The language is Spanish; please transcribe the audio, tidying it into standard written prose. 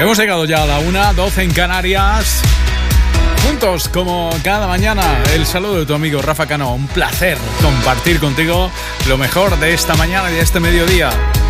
Hemos llegado ya a la 1:12 en Canarias. Juntos, como cada mañana, el saludo de tu amigo Rafa Cano. Un placer compartir contigo lo mejor de esta mañana y de este mediodía.